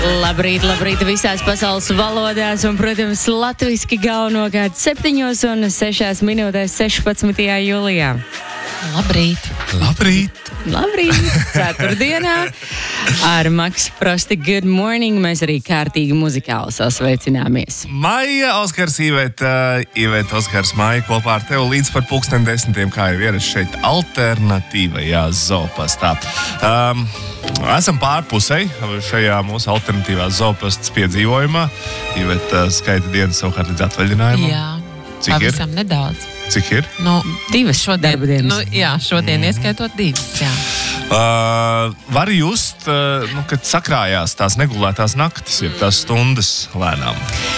Labrīt, labrīt visās pasaules valodās un, protams, latviski galvenokārt 7:06 16. jūlijā. Labrīt. Labrīt. Labrīt, ceturtdienā ar Maksu Frosti Good Morning. Mēs arī kārtīgi muzikāli sasveicināmies. Maija, Oskars, Iveta, Oskars, Maija kopā ar tevi līdz par 10:10, kā jau ierasts šeit alternatīvajā zoopastā. Esam pārpusei šajā mūsu alternatīvā zoopastas piedzīvojumā. Iveta skaita dienas savukārt līdz atvaļinājumam. Jā, Cik ir? pavisam nedaudz. Cik ir? Divas darba dienas. Šodien ieskaitot divas, jā. Var just, kad sakrājās tās negulētās naktis, ja tās stundas lēnām?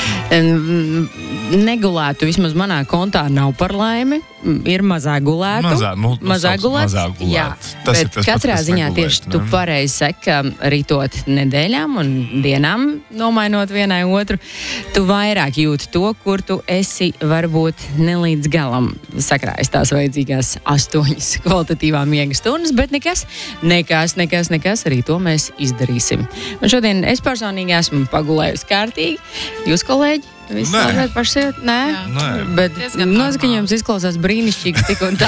Negulētu, vismaz manā kontā nav par laimi. Ir mazāk gulētu. Mazāk gulētu. Jā, bet katrā ziņā tieši tu pareizi saki, ka ritot nedēļām un dienām, nomainot vienai otru, tu vairāk jūti to, kur tu esi varbūt ne līdz galam sakrājis tās vajadzīgās 8 kvalitatīvā miega stundas, bet nekas, arī to mēs izdarīsim. Un šodien es personīgi esmu pagulējusi kārtīgi. Jūs, kolēģi? Viss labi paši sev? Nē. Bet ka jums izklausās brīnišķīgi tik un tā.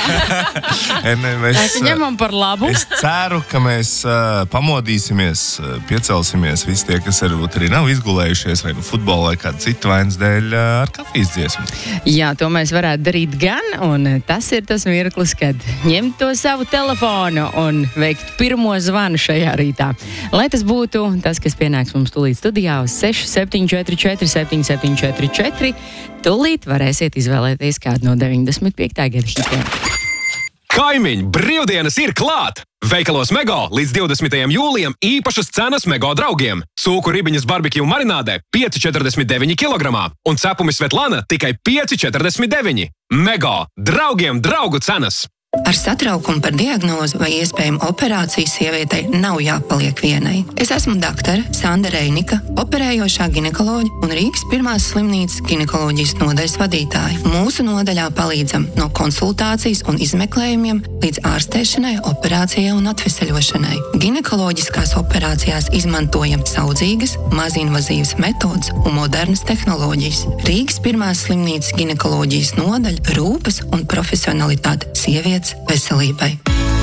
Mēs ņemam par labu. Es ceru, ka mēs pamodīsimies, piecelsimies visi tie, kas varbūt arī nav izgulējušies vai futbola vai kāda cita vainas dēļ ar kafijas dziesmu. Jā, to mēs varētu darīt gan, un tas ir tas mirklis, kad ņemt to savu telefonu un veikt pirmo zvanu šajā rītā. Lai tas būtu tas, kas pienāks mums tūlīt studijā uz 6744 774 tūlīt varēsiet izvēlēties kādu no 95. gada hitiem. Kaimiņu brīvdienas ir klāt! Veikalos Mego līdz 20. jūlijam īpašas cenas Mego draugiem. Cūku ribiņas barbekju marinādē 5,49 kg un cepumi Svetlana tikai 5,49. Mego draugiem draugu cenas! Ar satraukumu par diagnozi vai iespējamu operāciju sievietei nav jāpaliek vienai. Es esmu doktore Sanda Reinika, operējošā ginekoloģe un Rīgas pirmās slimnīcas ginekoloģijas nodaļas vadītāja. Mūsu nodaļā palīdzam no konsultācijas un izmeklējumiem līdz ārstēšanai, operācijai un atveseļošanai. Ginekoloģiskās operācijās izmantojam saudzīgas, mazinvazīvas metodas un modernas tehnoloģijas. Rīgas pirmās slimnīcas ginekoloģijas nodaļa rūpes un profesionalitāte sievietes veselībai.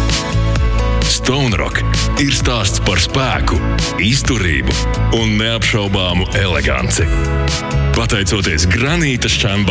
Stone Rock ir stāsts par spēku, izturību un neapšaubāmu eleganci. Pateicoties granīta šķembām